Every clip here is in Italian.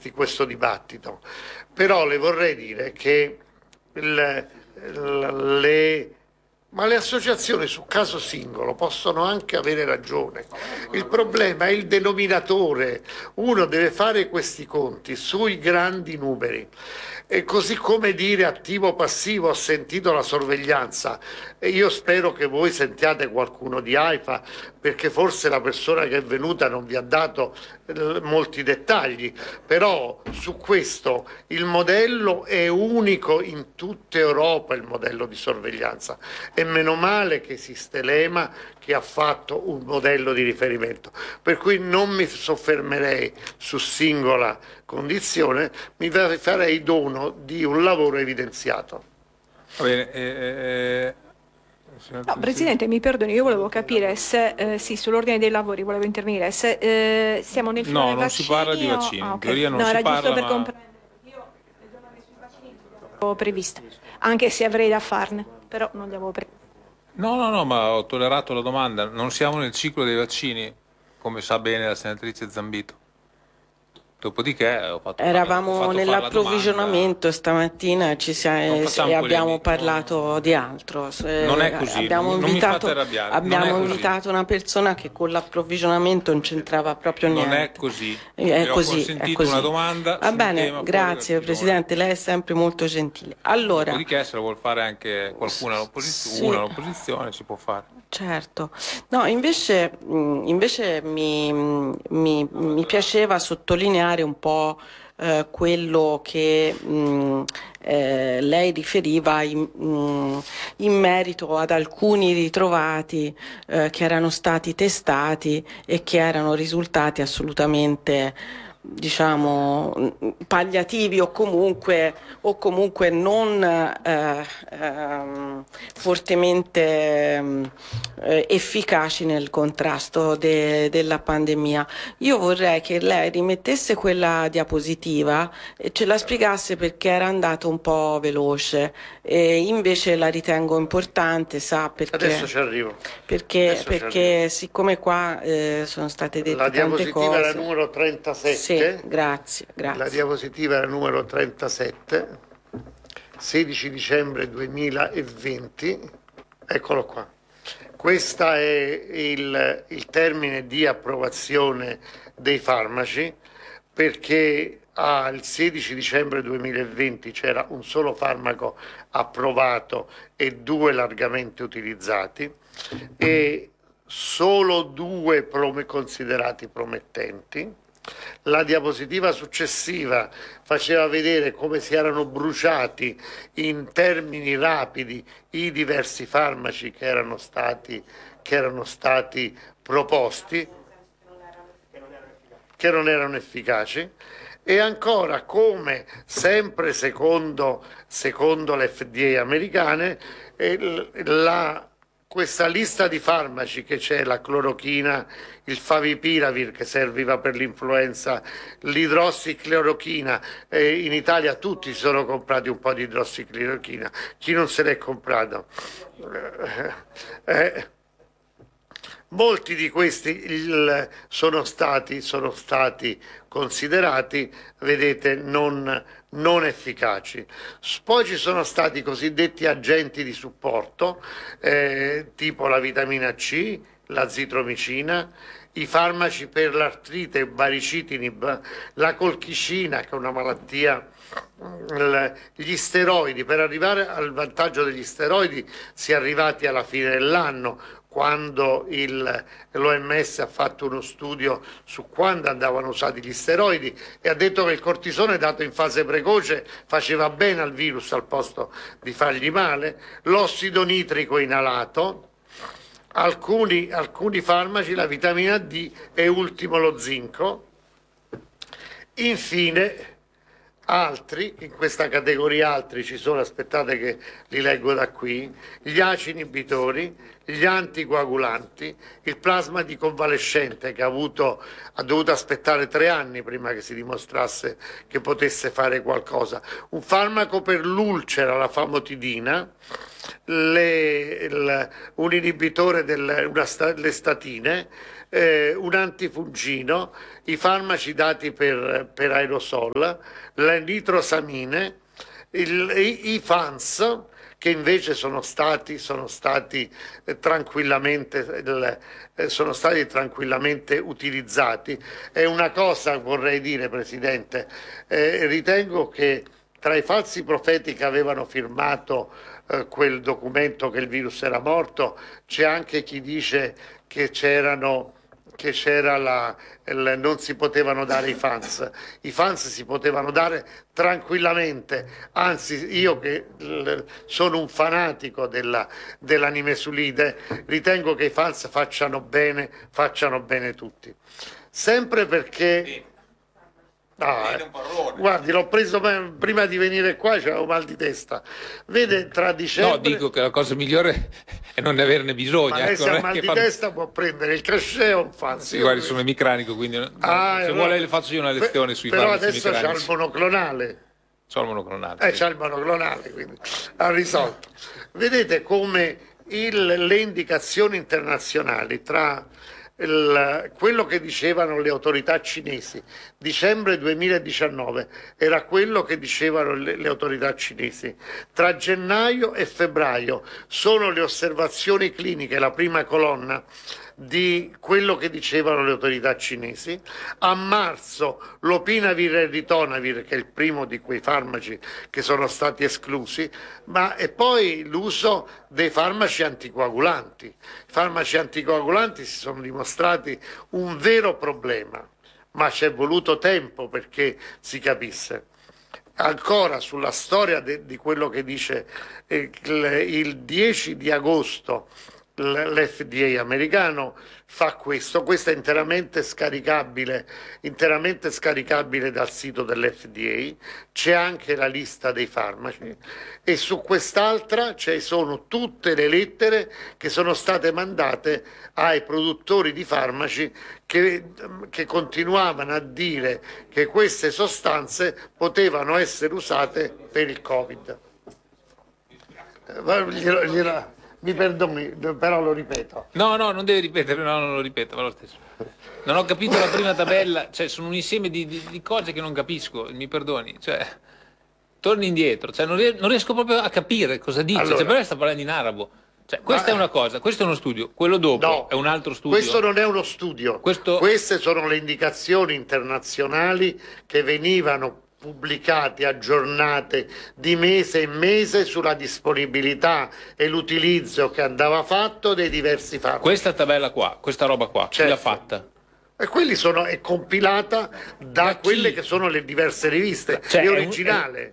questo dibattito, però le vorrei dire che ma le associazioni su caso singolo possono anche avere ragione. Il problema è il denominatore. Uno deve fare questi conti sui grandi numeri. E così come dire attivo o passivo, ho sentito la sorveglianza e io spero che voi sentiate qualcuno di AIFA, perché forse la persona che è venuta non vi ha dato molti dettagli, però su questo il modello è unico in tutta Europa, il modello di sorveglianza, e meno male che esiste l'EMA che ha fatto un modello di riferimento, per cui non mi soffermerei su singola condizione, mi farei dono di un lavoro evidenziato. Va bene, No, Presidente, mi perdoni, io volevo capire se, sì, sull'ordine dei lavori volevo intervenire, se siamo nel finale no, non si parla di vaccini, in teoria non no, si era giusto parla, per ma... comprendere. Io le domande sui vaccini non le avevo previste, anche se avrei da farne, però non le avevo previste. No, ma ho tollerato la domanda, non siamo nel ciclo dei vaccini, come sa bene la senatrice Zambito. Dopodiché ho fatto Eravamo nell'approvvigionamento stamattina e abbiamo parlato di altro. Non è così, abbiamo non mi fate arrabbiare. Abbiamo invitato una persona che con l'approvvigionamento non c'entrava proprio niente. Non è così. È ho così, consentito è così. una domanda. Va bene, grazie Presidente, lei è sempre molto gentile. Allora, dopodiché se lo vuol fare anche qualcuno all'opposizione, sì. una all'opposizione si può fare. Certo, no, invece mi piaceva sottolineare un po' quello che lei riferiva in merito ad alcuni ritrovati che erano stati testati e che erano risultati assolutamente, diciamo, palliativi o comunque non fortemente efficaci nel contrasto della pandemia. Io vorrei che lei rimettesse quella diapositiva e ce la spiegasse, perché era andato un po' veloce e invece la ritengo importante, sa perché? Adesso ci arrivo. Perché siccome qua sono state dette la tante cose. diapositiva era numero 37. Sì, grazie. La diapositiva era numero 37, 16 dicembre 2020, eccolo qua. Questo è il termine di approvazione dei farmaci, perché al 16 dicembre 2020 c'era un solo farmaco approvato e 2 largamente utilizzati e solo 2 considerati promettenti. La diapositiva successiva faceva vedere come si erano bruciati in termini rapidi i diversi farmaci che erano stati proposti, che non erano efficaci, e ancora come, sempre secondo le FDA americane, questa lista di farmaci che c'è, la clorochina, il favipiravir che serviva per l'influenza, l'idrossiclorochina, in Italia tutti si sono comprati un po' di idrossiclorochina, chi non se l'è comprato? Molti di questi sono stati considerati, vedete, non efficaci. Poi ci sono stati i cosiddetti agenti di supporto, tipo la vitamina C, l'azitromicina, i farmaci per l'artrite, baricitinib, la colchicina, che è una malattia, gli steroidi. Per arrivare al vantaggio degli steroidi si è arrivati alla fine dell'anno, quando l'OMS ha fatto uno studio su quando andavano usati gli steroidi e ha detto che il cortisone dato in fase precoce faceva bene al virus al posto di fargli male, l'ossido nitrico inalato, alcuni farmaci, la vitamina D e ultimo lo zinco. Infine altri, in questa categoria altri ci sono, aspettate che li leggo da qui, gli ACE inibitori, gli anticoagulanti, il plasma di convalescente che ha dovuto aspettare 3 anni prima che si dimostrasse che potesse fare qualcosa, un farmaco per l'ulcera, la famotidina, un inibitore le statine, un antifungino, i farmaci dati per aerosol, la nitrosamine, i FANS, che invece sono stati tranquillamente utilizzati. E una cosa vorrei dire, Presidente, ritengo che tra i falsi profeti che avevano firmato quel documento che il virus era morto, c'è anche chi dice che non si potevano dare i FANS. I FANS si potevano dare tranquillamente, anzi io che sono un fanatico dell'animesulide, ritengo che i FANS facciano bene tutti. Sempre perché... guardi, l'ho preso prima di venire qua, c'avevo mal di testa. Vede, tra dicembre... No, dico che la cosa migliore è non averne bisogno. Ma lei se ha mal di testa può prendere il cachet o un FANS. Sì, guardi, sono mecanico, quindi se vuole le faccio io una lezione sui farmaci mecanici. Però adesso c'ha il monoclonale. C'ha il monoclonale. C'ha il monoclonale, quindi ha risolto. Vedete come le indicazioni internazionali tra quello che dicevano le autorità cinesi, dicembre 2019 era quello che dicevano le autorità cinesi, tra gennaio e febbraio sono le osservazioni cliniche, la prima colonna di quello che dicevano le autorità cinesi, a marzo l'opinavir e il ritonavir, che è il primo di quei farmaci che sono stati esclusi, e poi l'uso dei farmaci anticoagulanti. I farmaci anticoagulanti si sono dimostrati un vero problema, ma ci è voluto tempo perché si capisse. Ancora sulla storia di quello che dice il 10 di agosto l'FDA americano fa questo è interamente scaricabile dal sito dell'FDA, c'è anche la lista dei farmaci e su quest'altra ci sono tutte le lettere che sono state mandate ai produttori di farmaci che continuavano a dire che queste sostanze potevano essere usate per il Covid. Mi perdoni, però lo ripeto. No, non deve ripetere, no, non lo ripeto, ma lo stesso. Non ho capito la prima tabella, cioè sono un insieme di cose che non capisco, mi perdoni, cioè torni indietro, cioè non riesco proprio a capire cosa dice, allora, però sta parlando in arabo. Cioè, questa è una cosa, questo è uno studio, quello dopo no, è un altro studio. Questo non è uno studio, queste sono le indicazioni internazionali che venivano pubblicate, aggiornate di mese in mese sulla disponibilità e l'utilizzo che andava fatto dei diversi farmaci. Questa tabella qua, questa roba qua, certo. Chi l'ha fatta? E è compilata da quelle che sono le diverse riviste, cioè, è originale.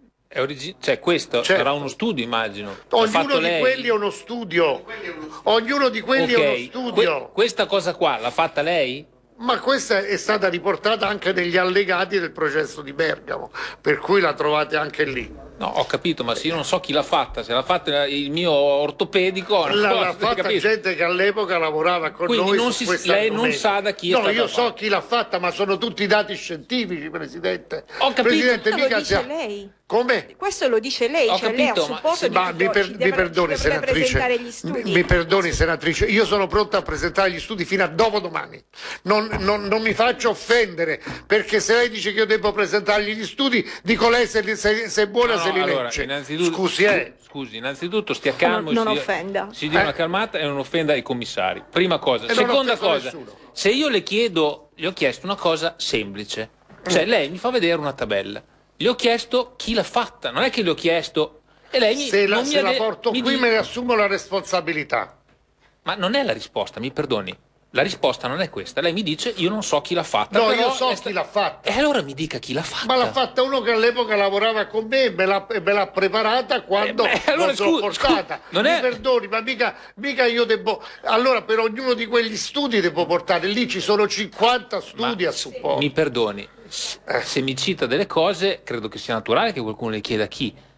Cioè questo certo. sarà uno studio, immagino. Ognuno di quelli è uno studio. Ognuno di quelli è uno studio. Questa cosa qua l'ha fatta lei? Ma questa è stata riportata anche negli allegati del processo di Bergamo, per cui la trovate anche lì. No, ho capito, ma se io non so chi l'ha fatta, se l'ha fatta il mio ortopedico... L'ha fatta gente che all'epoca lavorava con quindi noi su questa lei non sa da chi è stata fatta. No, io so fatta. chi l'ha fatta, ma sono tutti dati scientifici, Presidente. Ho capito, Presidente, lo dice lei. Come? Questo lo dice lei, Ho cioè capito, lei ha supporto mi perdoni, senatrice. Mi perdoni, senatrice, io sono pronta a presentare gli studi fino a dopodomani. Non mi faccio offendere, perché se lei dice che io devo presentargli gli studi, dico lei se è buona, se li legge. Scusi, innanzitutto stia calmo. Non offenda. Si dia una calmata e non offenda i commissari. Prima cosa. Seconda cosa, se io le ho chiesto una cosa semplice, cioè lei mi fa vedere una tabella. Gli ho chiesto chi l'ha fatta, non è che le ho chiesto e lei se la porto qui me ne assumo la responsabilità. Ma non è la risposta, mi perdoni. La risposta non è questa. Lei mi dice io non so chi l'ha fatta. No, io so chi l'ha fatta. E allora mi dica chi l'ha fatta. Ma l'ha fatta uno che all'epoca lavorava con me e me l'ha preparata quando allora, l'ho portata. Mi perdoni, ma mica io devo... Allora per ognuno di quegli studi devo portare, lì ci sono 50 studi a supporto. Mi perdoni, se mi cita delle cose credo che sia naturale che qualcuno le chieda chi.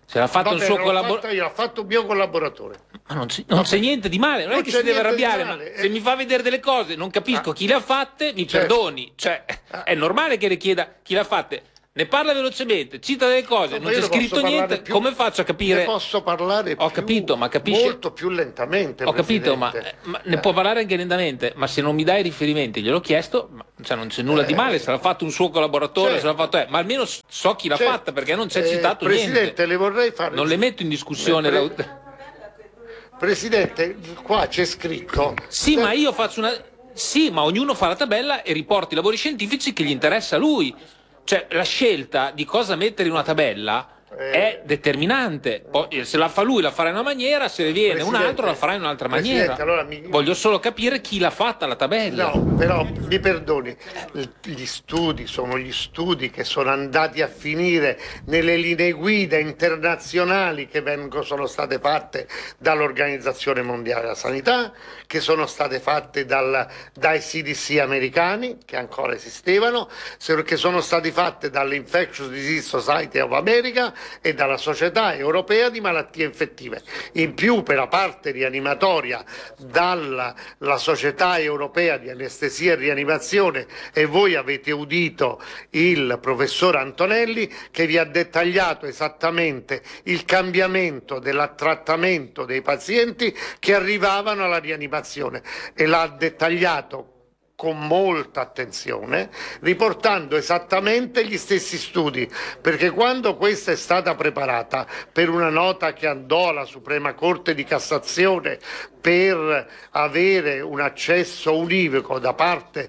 Se l'ha fatto un suo collaboratore. Io l'ho fatto un mio collaboratore. Ma non c'è niente di male, non è che si deve arrabbiare, ma se mi fa vedere delle cose, non capisco chi le ha fatte, mi perdoni. Cioè, è normale che le chieda chi le ha fatte. Ne parla velocemente, cita delle cose, non c'è scritto niente, come faccio a capire? Ne posso parlare Ho capito, ma capisci? molto più lentamente. Ho capito, ma ne può parlare anche lentamente, ma se non mi dai riferimenti, gliel'ho chiesto, cioè non c'è nulla di male, se l'ha fatto un suo collaboratore, se l'ha fatto ma almeno so chi l'ha fatta, perché non c'è citato Presidente, niente. le vorrei fare... Non le metto in discussione. Presidente, qua c'è scritto... Sì, ma io faccio una... Sì, ma ognuno fa la tabella e riporta i lavori scientifici che gli interessa a lui. Cioè, la scelta di cosa mettere in una tabella è determinante. Poi, se la fa lui la farà in una maniera, se ne viene un altro la farà in un'altra maniera. Allora Voglio solo capire chi l'ha fatta la tabella. No, però mi perdoni, gli studi sono gli studi che sono andati a finire nelle linee guida internazionali che sono state fatte dall'Organizzazione Mondiale della Sanità, che sono state fatte dai CDC americani, che ancora esistevano, che sono stati fatte dall'Infectious Disease Society of America e dalla Società Europea di Malattie Infettive. In più, per la parte rianimatoria, dalla Società Europea di Anestesia e Rianimazione, e voi avete udito il professor Antonelli che vi ha dettagliato esattamente il cambiamento del trattamento dei pazienti che arrivavano alla rianimazione, e l'ha dettagliato con molta attenzione, riportando esattamente gli stessi studi, perché quando questa è stata preparata per una nota che andò alla Suprema Corte di Cassazione per avere un accesso univoco da parte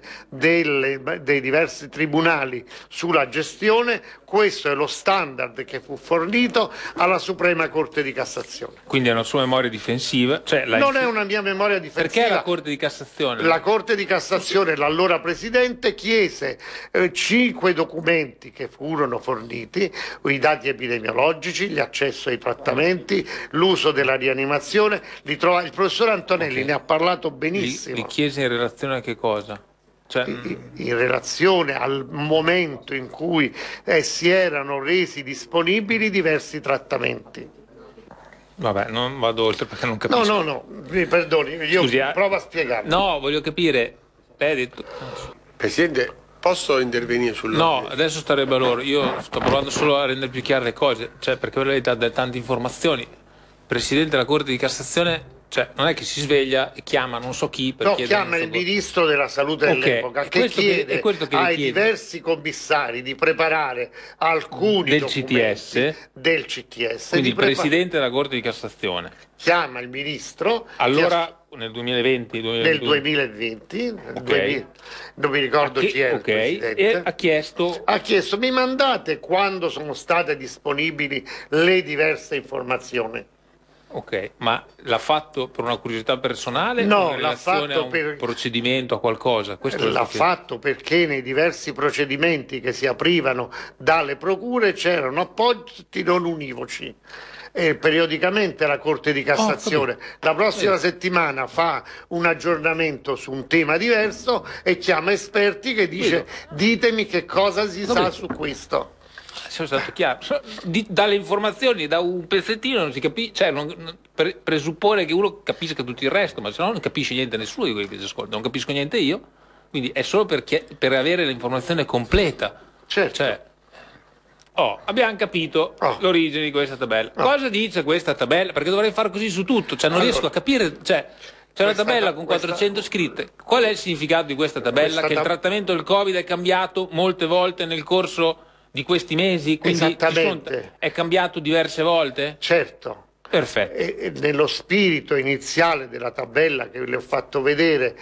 dei diversi tribunali sulla gestione, questo è lo standard che fu fornito alla Suprema Corte di Cassazione. Quindi è una sua memoria difensiva? Cioè, non è una mia memoria difensiva. Perché la Corte di Cassazione? La Corte di Cassazione, l'allora Presidente, chiese 5 documenti che furono forniti, i dati epidemiologici, l'accesso ai trattamenti, l'uso della rianimazione. Il professor Antonelli ne ha parlato benissimo. Li chiese in relazione a che cosa? Cioè... in relazione al momento in cui si erano resi disponibili diversi trattamenti. Vabbè, non vado oltre perché non capisco. No, mi perdoni, io provo a spiegarmi. No, voglio capire. Lei ha detto... Presidente, posso intervenire sul... No, adesso starebbe a loro. Io sto provando solo a rendere più chiare le cose, cioè perché lei dà tante informazioni. Presidente della Corte di Cassazione... Cioè, non è che si sveglia e chiama non so chi per chiedere... chiama il ministro della salute dell'epoca, che chiede ai diversi commissari di preparare alcuni documenti del CTS. Quindi il Presidente della Corte di Cassazione chiama il ministro... Allora, nel 2020? Nel 2020, non mi ricordo chi era il Presidente. E ha chiesto, mi mandate quando sono state disponibili le diverse informazioni. Ok, ma l'ha fatto per una curiosità personale? No, in relazione a un procedimento, a qualcosa? L'ha fatto perché nei diversi procedimenti che si aprivano dalle procure c'erano appoggio non univoci. E periodicamente la Corte di Cassazione la prossima settimana fa un aggiornamento su un tema diverso e chiama esperti che dice ditemi che cosa si sa su questo. Sono stato chiaro. Dalle informazioni, da un pezzettino non si capisce, cioè presuppone che uno capisca tutto il resto, ma se no non capisce niente nessuno di quelli che si ascolta, non capisco niente io, quindi è solo per avere l'informazione completa. Certo. Cioè, abbiamo capito l'origine di questa tabella. Cosa dice questa tabella? Perché dovrei fare così su tutto, cioè non riesco a capire, cioè c'è una tabella con 400 scritte. Qual è il significato di questa tabella? Che il trattamento del Covid è cambiato molte volte nel corso di questi mesi, quindi esattamente. È cambiato diverse volte? Certo. Perfetto. E nello spirito iniziale della tabella che le ho fatto vedere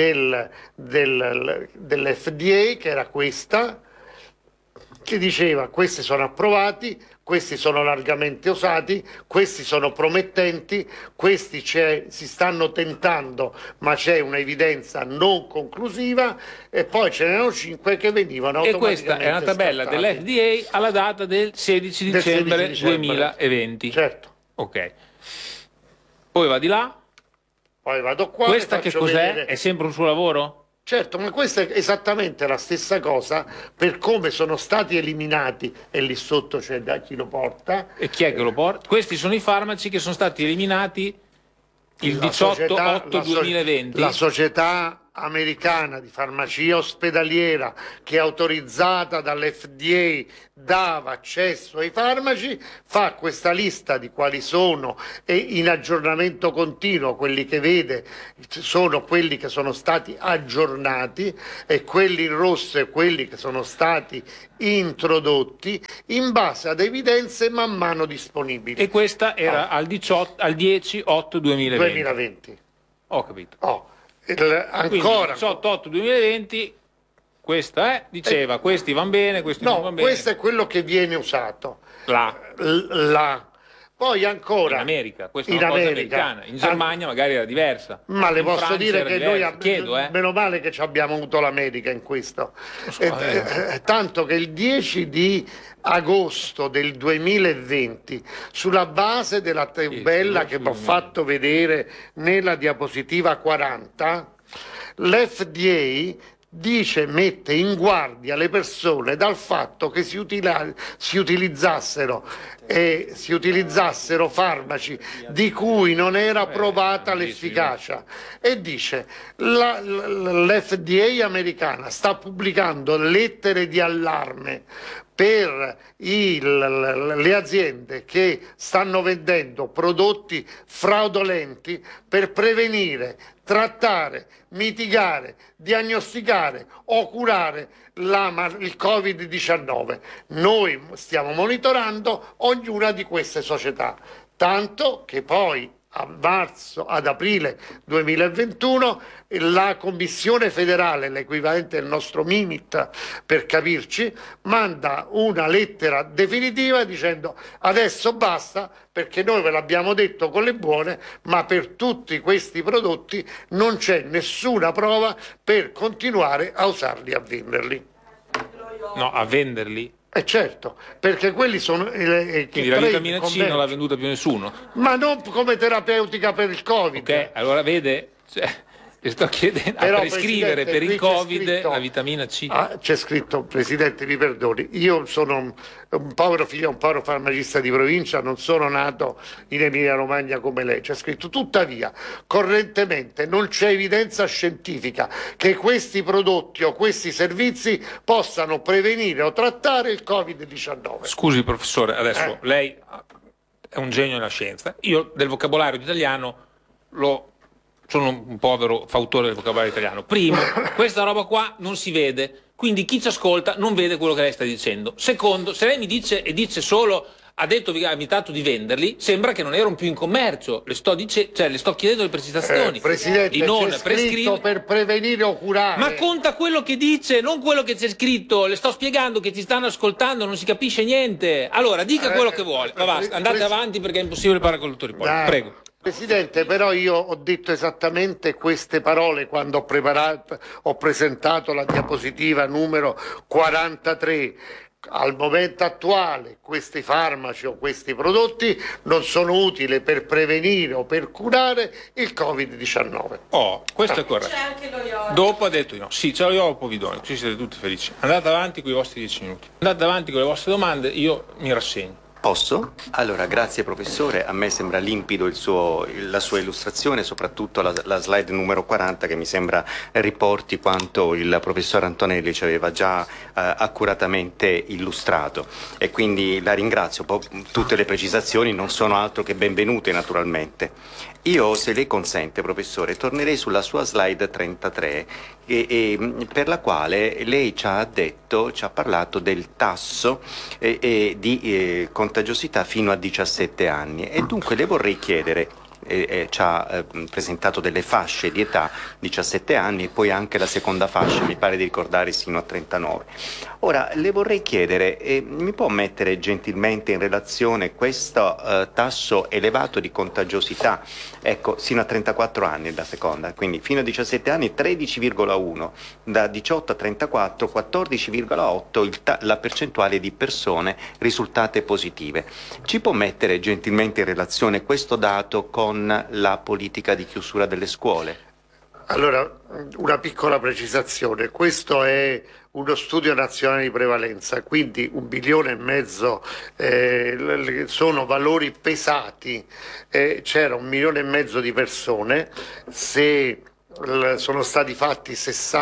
dell'FDA, che era questa, che diceva questi sono approvati, questi sono largamente usati, questi sono promettenti, questi si stanno tentando ma c'è un'evidenza non conclusiva, e poi ce n'erano 5 che venivano automaticamente. E questa è una tabella dell'FDA alla data del 16 dicembre 2020. Certo. Ok. Poi va di là. Poi vado qua. Questa che cos'è? Vedere... È sempre un suo lavoro? Certo, ma questa è esattamente la stessa cosa per come sono stati eliminati, e lì sotto c'è da chi lo porta. E chi è che lo porta? Questi sono i farmaci che sono stati eliminati il 18/8/2020. La società americana di farmacia ospedaliera, che è autorizzata dall'FDA, dava accesso ai farmaci, fa questa lista di quali sono, e in aggiornamento continuo quelli che vede sono quelli che sono stati aggiornati, e quelli in rosso e quelli che sono stati introdotti in base ad evidenze man mano disponibili. E questa era al 10/8/2020. 2020. Ho capito. Ancora 18/8/2020 questa diceva questi vanno bene, questi non vanno bene. Questo è quello che viene usato là. Poi ancora in America, questa è una cosa americana. In Germania magari era diversa. Ma le posso Francia dire che diversa. noi meno male che ci abbiamo avuto l'America in questo. Tanto che il 10 di agosto del 2020, sulla base della tabella che vi ho fatto vedere nella diapositiva 40, l'FDA mette in guardia le persone dal fatto che si utilizzassero farmaci di cui non era provata l'efficacia, e dice l'FDA americana sta pubblicando lettere di allarme per le aziende che stanno vendendo prodotti fraudolenti per prevenire, trattare, mitigare, diagnosticare o curare il Covid-19. Noi stiamo monitorando ognuna di queste società, tanto che poi ad aprile 2021 la Commissione federale, l'equivalente del nostro Mimit per capirci, manda una lettera definitiva dicendo adesso basta, perché noi ve l'abbiamo detto con le buone, ma per tutti questi prodotti non c'è nessuna prova per continuare a usarli, a venderli. No, a venderli? Certo, perché quelli sono quindi la vitamina C non l'ha venduta più nessuno, ma non come terapeutica per il Covid. Ok, allora vede, le sto chiedendo a prescrivere per il Covid la vitamina C. C'è scritto, Presidente, mi perdoni, io sono un povero figlio, un povero farmacista di provincia, non sono nato in Emilia Romagna come lei. C'è scritto tuttavia correntemente non c'è evidenza scientifica che questi prodotti o questi servizi possano prevenire o trattare il Covid-19. Scusi professore, adesso lei è un genio della scienza, io del vocabolario italiano sono un povero fautore del vocabolario italiano. Primo, questa roba qua non si vede, quindi chi ci ascolta non vede quello che lei sta dicendo. Secondo, se lei mi dice e dice solo ha evitato di venderli, sembra che non erano più in commercio. Le sto chiedendo le precisazioni. Presidente, di non c'è scritto per prevenire o curare. Ma conta quello che dice, non quello che c'è scritto. Le sto spiegando che ci stanno ascoltando, non si capisce niente. Allora, dica quello che vuole. Ma basta, andate avanti perché è impossibile parlare con il dottor Ippolito. Prego. Presidente, però io ho detto esattamente queste parole quando ho presentato la diapositiva numero 43. Al momento attuale questi farmaci o questi prodotti non sono utili per prevenire o per curare il Covid-19. Questo è corretto. C'è anche lo iodio. Dopo ha detto no. Sì, c'è lo iodio povidone, così siete tutti felici. Andate avanti con i vostri 10 minuti. Andate avanti con le vostre domande, io mi rassegno. Posso? Allora, grazie professore, a me sembra limpido la sua illustrazione, soprattutto la slide numero 40 che mi sembra riporti quanto il professor Antonelli ci aveva già accuratamente illustrato, e quindi la ringrazio. Tutte le precisazioni non sono altro che benvenute naturalmente. Io, se lei consente professore, tornerei sulla sua slide 33 per la quale lei ci ha parlato del tasso di contagiosità fino a 17 anni, e dunque le vorrei chiedere, ci ha presentato delle fasce di età, 17 anni, e poi anche la seconda fascia, mi pare di ricordare, sino a 39. Ora, le vorrei chiedere, mi può mettere gentilmente in relazione questo tasso elevato di contagiosità, ecco, sino a 34 anni la seconda, quindi fino a 17 anni 13,1, da 18 a 34 14,8 la percentuale di persone risultate positive. Ci può mettere gentilmente in relazione questo dato con la politica di chiusura delle scuole? Allora, una piccola precisazione, questo è uno studio nazionale di prevalenza, quindi 1,5 milioni sono valori pesati, c'era 1,5 milioni di persone, se sono stati fatti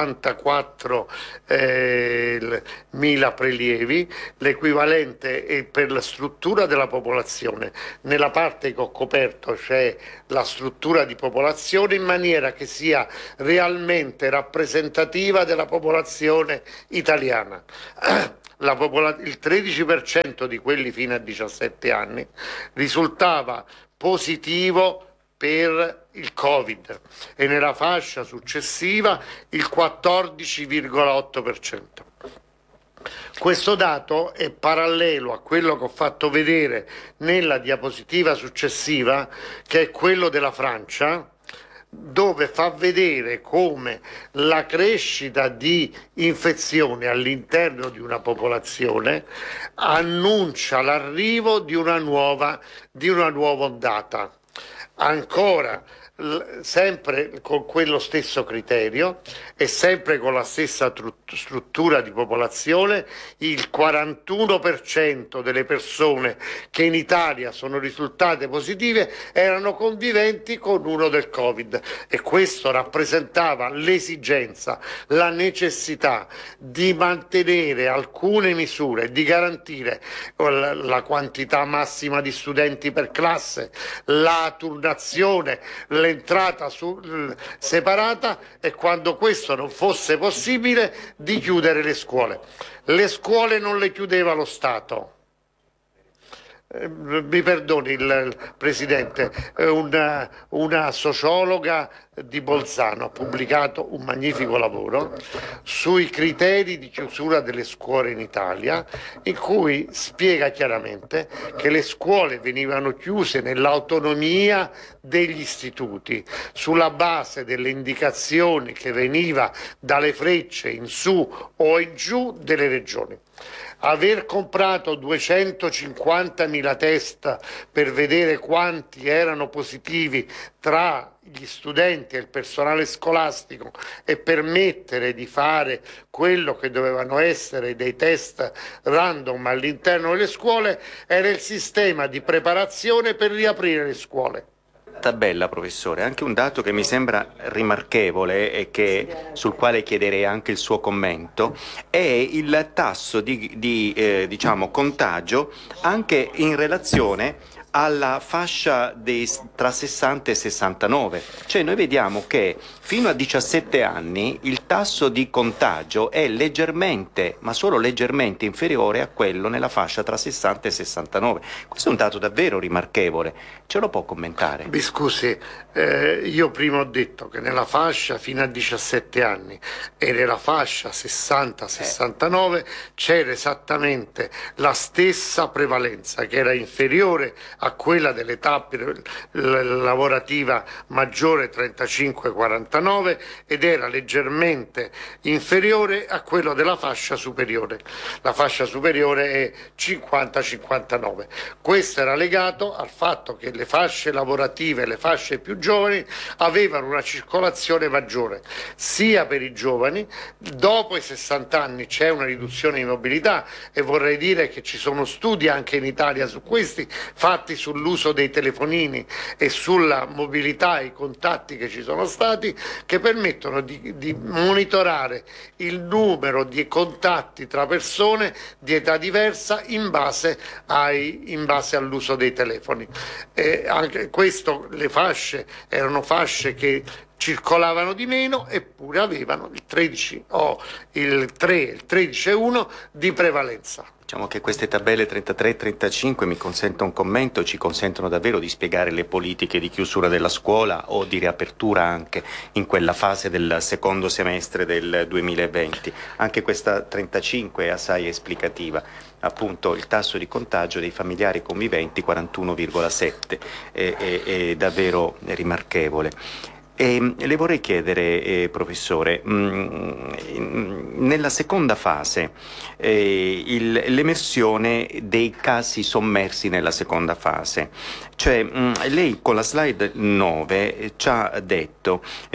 64.000 prelievi, l'equivalente è per la struttura della popolazione. Nella parte che ho coperto c'è la struttura di popolazione in maniera che sia realmente rappresentativa della popolazione italiana. Il 13% di quelli fino a 17 anni risultava positivo per il Covid e nella fascia successiva il 14,8%. Questo dato è parallelo a quello che ho fatto vedere nella diapositiva successiva, che è quello della Francia, dove fa vedere come la crescita di infezioni all'interno di una popolazione annuncia l'arrivo di una nuova ondata. Ancora, sempre con quello stesso criterio e sempre con la stessa struttura di popolazione, il 41% delle persone che in Italia sono risultate positive erano conviventi con uno del Covid, e questo rappresentava l'esigenza, la necessità di mantenere alcune misure, di garantire la quantità massima di studenti per classe, la turnazione, l'entrata separata, e quando questo non fosse possibile di chiudere le scuole. Le scuole non le chiudeva lo Stato. Mi perdoni il Presidente, una sociologa di Bolzano ha pubblicato un magnifico lavoro sui criteri di chiusura delle scuole in Italia, in cui spiega chiaramente che le scuole venivano chiuse nell'autonomia degli istituti, sulla base delle indicazioni che veniva dalle frecce in su o in giù delle regioni. Aver comprato 250.000 test per vedere quanti erano positivi tra gli studenti e il personale scolastico e permettere di fare quello che dovevano essere dei test random all'interno delle scuole era il sistema di preparazione per riaprire le scuole. Tabella, professore, anche un dato che mi sembra rimarchevole e sul quale chiederei anche il suo commento è il tasso di contagio anche in relazione alla fascia tra 60 e 69, cioè noi vediamo che fino a 17 anni il tasso di contagio è leggermente, ma solo leggermente inferiore a quello nella fascia tra 60 e 69. Questo è un dato davvero rimarchevole, ce lo può commentare? Mi scusi, io prima ho detto che nella fascia fino a 17 anni e nella fascia 60-69 c'era esattamente la stessa prevalenza, che era inferiore a quella dell'età lavorativa maggiore 35-49 ed era leggermente inferiore a quello della fascia superiore. La fascia superiore è 50-59. Questo era legato al fatto che le fasce lavorative e le fasce più giovani avevano una circolazione maggiore, sia per i giovani. Dopo i 60 anni c'è una riduzione di mobilità, e vorrei dire che ci sono studi anche in Italia su questi, fatti sull'uso dei telefonini e sulla mobilità e i contatti che ci sono stati, che permettono di monitorare il numero di contatti tra persone di età diversa in base all'uso dei telefoni. Anche questo, le fasce erano fasce che circolavano di meno, eppure avevano il 13 o il 3, il 13,1 di prevalenza. Diciamo che queste tabelle 33 e 35 mi consentono un commento, ci consentono davvero di spiegare le politiche di chiusura della scuola o di riapertura anche in quella fase del secondo semestre del 2020. Anche questa 35 è assai esplicativa. Appunto il tasso di contagio dei familiari conviventi 41,7 è davvero rimarchevole. Le vorrei chiedere, professore, nella seconda fase, l'emersione dei casi sommersi nella seconda fase, cioè lei con la slide 9 ci ha detto